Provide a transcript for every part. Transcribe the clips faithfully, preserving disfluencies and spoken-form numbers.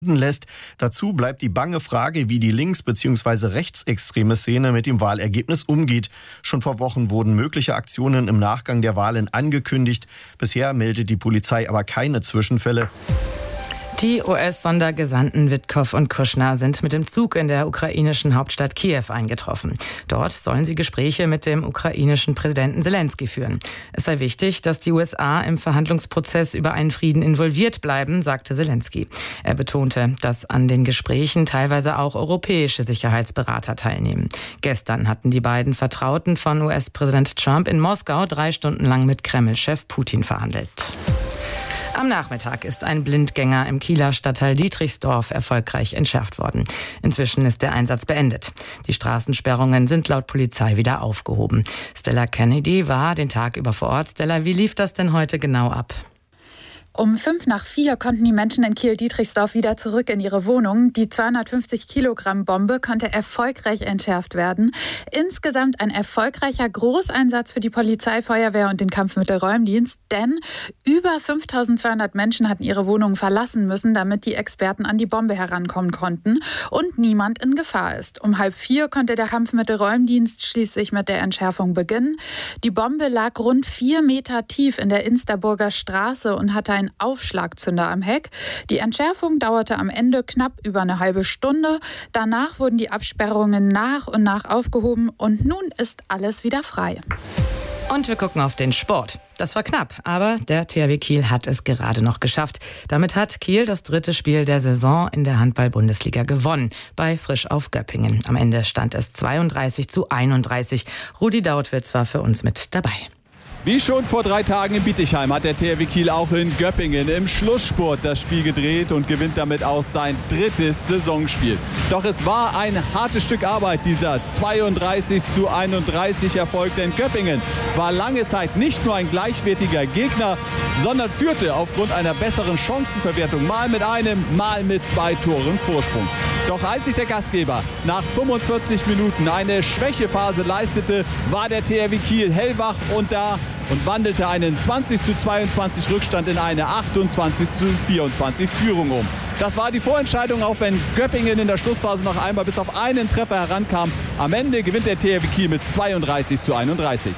lässt. Dazu bleibt die bange Frage, wie die links- bzw. rechtsextreme Szene mit dem Wahlergebnis umgeht. Schon vor Wochen wurden mögliche Aktionen im Nachgang der Wahlen angekündigt. Bisher meldet die Polizei aber keine Zwischenfälle. Die U S-Sondergesandten Witkow und Kushner sind mit dem Zug in der ukrainischen Hauptstadt Kiew eingetroffen. Dort sollen sie Gespräche mit dem ukrainischen Präsidenten Selenskyj führen. Es sei wichtig, dass die U S A im Verhandlungsprozess über einen Frieden involviert bleiben, sagte Selenskyj. Er betonte, dass an den Gesprächen teilweise auch europäische Sicherheitsberater teilnehmen. Gestern hatten die beiden Vertrauten von U S-Präsident Trump in Moskau drei Stunden lang mit Kreml-Chef Putin verhandelt. Am Nachmittag ist ein Blindgänger im Kieler Stadtteil Dietrichsdorf erfolgreich entschärft worden. Inzwischen ist der Einsatz beendet. Die Straßensperrungen sind laut Polizei wieder aufgehoben. Stella Kennedy war den Tag über vor Ort. Stella, wie lief das denn heute genau ab? Um fünf nach vier konnten die Menschen in Kiel-Dietrichsdorf wieder zurück in ihre Wohnung. Die zweihundertfünfzig Kilogramm Bombe konnte erfolgreich entschärft werden. Insgesamt ein erfolgreicher Großeinsatz für die Polizei, Feuerwehr und den Kampfmittelräumdienst. Denn über fünftausendzweihundert Menschen hatten ihre Wohnungen verlassen müssen, damit die Experten an die Bombe herankommen konnten und niemand in Gefahr ist. Um halb vier konnte der Kampfmittelräumdienst schließlich mit der Entschärfung beginnen. Die Bombe lag rund vier Meter tief in der Insterburger Straße und hatte ein Aufschlagzünder am Heck. Die Entschärfung dauerte am Ende knapp über eine halbe Stunde. Danach wurden die Absperrungen nach und nach aufgehoben und nun ist alles wieder frei. Und wir gucken auf den Sport. Das war knapp, aber der T H W Kiel hat es gerade noch geschafft. Damit hat Kiel das dritte Spiel der Saison in der Handball-Bundesliga gewonnen, bei Frisch auf Göppingen. Am Ende stand es zweiunddreißig zu einunddreißig. Rudi Dautwitz war für uns mit dabei. Wie schon vor drei Tagen in Bietigheim hat der T H W Kiel auch in Göppingen im Schlussspurt das Spiel gedreht und gewinnt damit auch sein drittes Saisonspiel. Doch es war ein hartes Stück Arbeit, dieser zweiunddreißig zu einunddreißig Erfolg, denn Göppingen war lange Zeit nicht nur ein gleichwertiger Gegner, sondern führte aufgrund einer besseren Chancenverwertung mal mit einem, mal mit zwei Toren Vorsprung. Doch als sich der Gastgeber nach fünfundvierzig Minuten eine Schwächephase leistete, war der T H W Kiel hellwach und da und wandelte einen zwanzig zu zweiundzwanzig Rückstand in eine achtundzwanzig zu vierundzwanzig Führung um. Das war die Vorentscheidung, auch wenn Göppingen in der Schlussphase noch einmal bis auf einen Treffer herankam. Am Ende gewinnt der T H W Kiel mit zweiunddreißig zu einunddreißig.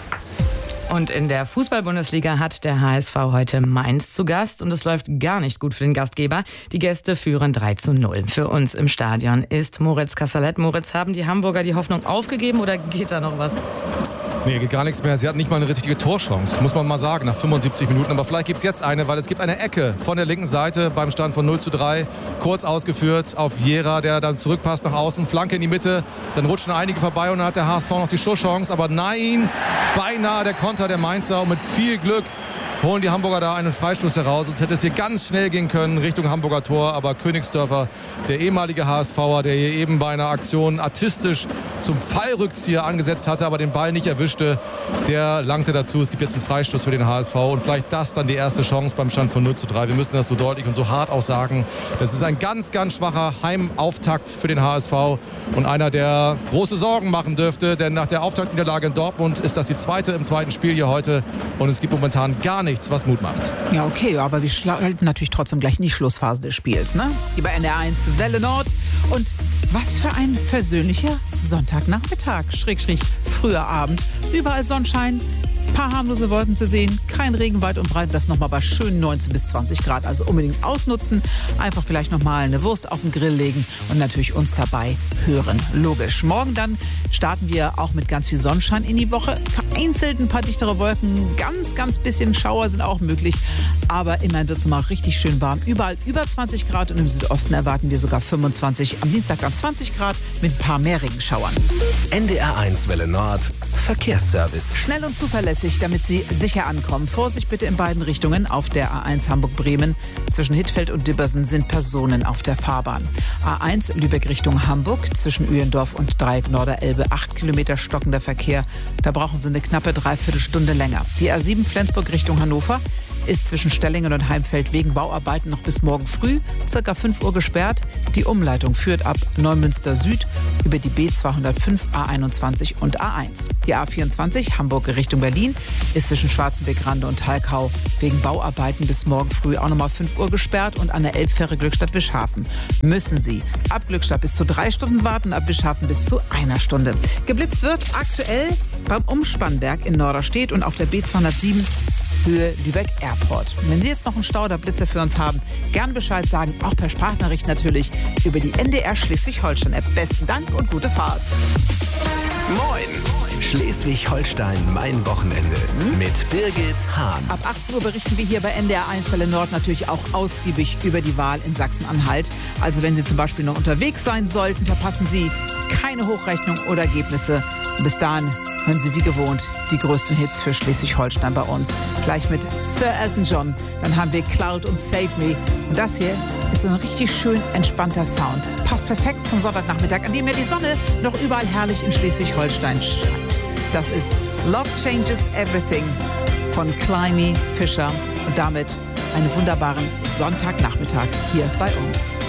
Und in der Fußball-Bundesliga hat der H S V heute Mainz zu Gast und es läuft gar nicht gut für den Gastgeber. Die Gäste führen drei zu null. Für uns im Stadion ist Moritz Kassalet. Moritz, haben die Hamburger die Hoffnung aufgegeben oder geht da noch was? Nee, geht gar nichts mehr. Sie hatten nicht mal eine richtige Torchance, muss man mal sagen, nach fünfundsiebzig Minuten. Aber vielleicht gibt es jetzt eine, weil es gibt eine Ecke von der linken Seite beim Stand von null zu drei. Kurz ausgeführt auf Viera, der dann zurückpasst nach außen, Flanke in die Mitte. Dann rutschen einige vorbei und dann hat der H S V noch die Schusschance. Aber nein, beinahe der Konter der Mainzer und mit viel Glück holen die Hamburger da einen Freistoß heraus. Sonst hätte es hier ganz schnell gehen können Richtung Hamburger Tor. Aber Königsdörfer, der ehemalige H S V'er, der hier eben bei einer Aktion artistisch zum Fallrückzieher angesetzt hatte, aber den Ball nicht erwischte, der langte dazu. Es gibt jetzt einen Freistoß für den H S V und vielleicht das dann die erste Chance beim Stand von null zu drei. Wir müssen das so deutlich und so hart auch sagen. Das ist ein ganz, ganz schwacher Heimauftakt für den H S V und einer, der große Sorgen machen dürfte, denn nach der Auftaktniederlage in Dortmund ist das die zweite im zweiten Spiel hier heute und es gibt momentan gar nichts, was Mut macht. Ja, okay, aber wir schalten natürlich trotzdem gleich in die Schlussphase des Spiels, ne? Hier bei N D R eins Welle Nord. Und was für ein versöhnlicher Sonntagnachmittag, schräg, schräg, früher Abend. Überall Sonnenschein, paar harmlose Wolken zu sehen, kein Regen weit und breit, das nochmal bei schönen neunzehn bis zwanzig Grad. Also unbedingt ausnutzen, einfach vielleicht nochmal eine Wurst auf den Grill legen und natürlich uns dabei hören. Logisch. Morgen dann starten wir auch mit ganz viel Sonnenschein in die Woche. Vereinzelt ein paar dichtere Wolken, ganz, ganz bisschen Schauer sind auch möglich. Aber immerhin wird es mal richtig schön warm. Überall über zwanzig Grad und im Südosten erwarten wir sogar fünfundzwanzig. Am Dienstag dann zwanzig Grad mit ein paar mehr Regenschauern. N D R eins Welle Nord Verkehrsservice. Schnell und zuverlässig, damit Sie sicher ankommen. Vorsicht bitte in beiden Richtungen. Auf der A eins Hamburg-Bremen zwischen Hittfeld und Dibbersen sind Personen auf der Fahrbahn. A eins Lübeck Richtung Hamburg zwischen Uhlendorf und Dreieck Norderelbe. Acht Kilometer stockender Verkehr. Da brauchen Sie eine knappe Dreiviertelstunde länger. Die A sieben Flensburg Richtung Hannover. ist zwischen Stellingen und Heimfeld wegen Bauarbeiten noch bis morgen früh, circa fünf Uhr gesperrt. Die Umleitung führt ab Neumünster Süd über die B zweihundertfünf, A einundzwanzig und A eins. Die A vierundzwanzig Hamburg Richtung Berlin ist zwischen Schwarzenbeck-Rande und Talkau wegen Bauarbeiten bis morgen früh auch nochmal fünf Uhr gesperrt und an der Elbfähre Glückstadt-Wischhafen müssen Sie ab Glückstadt bis zu drei Stunden warten, ab Wischhafen bis zu einer Stunde. Geblitzt wird aktuell beim Umspannwerk in Norderstedt und auf der B zweihundertsieben Höhe Lübeck Airport. Wenn Sie jetzt noch einen Stau oder Blitzer für uns haben, gerne Bescheid sagen, auch per Sprachnachricht natürlich über die N D R Schleswig-Holstein-App. Besten Dank und gute Fahrt. Moin! Schleswig-Holstein, mein Wochenende mit Birgit Hahn. Ab achtzehn Uhr berichten wir hier bei N D R eins Welle Nord natürlich auch ausgiebig über die Wahl in Sachsen-Anhalt. Also wenn Sie zum Beispiel noch unterwegs sein sollten, verpassen Sie keine Hochrechnung oder Ergebnisse. Bis dahin hören Sie wie gewohnt die größten Hits für Schleswig-Holstein bei uns. Gleich mit Sir Elton John. Dann haben wir Cloud und Save Me. Und das hier ist so ein richtig schön entspannter Sound. Passt perfekt zum Sonntagnachmittag, an dem ja die Sonne noch überall herrlich in Schleswig-Holstein scheint. Das ist Love Changes Everything von Climby Fisher. Und damit einen wunderbaren Sonntagnachmittag hier bei uns.